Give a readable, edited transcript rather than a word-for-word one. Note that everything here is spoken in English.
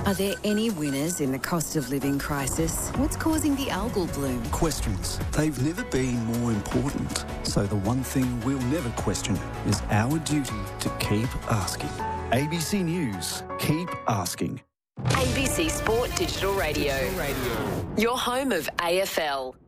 Are there any winners in the cost of living crisis? What's causing the algal bloom? Questions. They've never been more important. So the one thing we'll never question is our duty to keep asking. ABC News. Keep asking. ABC Sport Digital Radio. Your home of AFL.